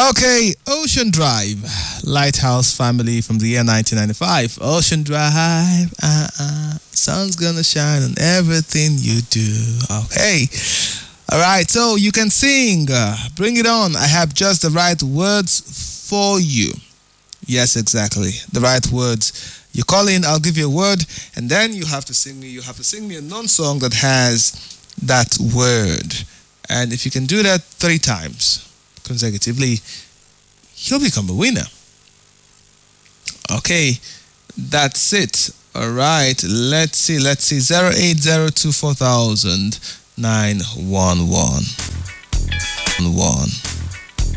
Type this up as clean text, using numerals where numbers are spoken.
Okay, Ocean Drive, Lighthouse Family from the year 1995. Ocean Drive, sun's gonna shine on everything you do. Okay, all right, so you can sing. Bring it on. I have just the right words for you. Yes, exactly, the right words. You call in, I'll give you a word, and then you have to sing me. You have to sing me a non-song that has that word, and if you can do that 3 times consecutively, you'll become a winner. Okay, that's it. All right, let's see. 08024 911.